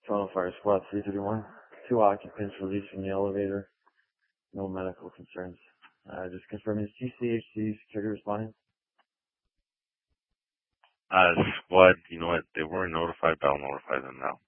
Toronto Fire Squad 331. 2 occupants released from the elevator. No medical concerns. Just confirming, is GCHC security responding? Squad, you know what? They weren't notified, but I'll notify them now.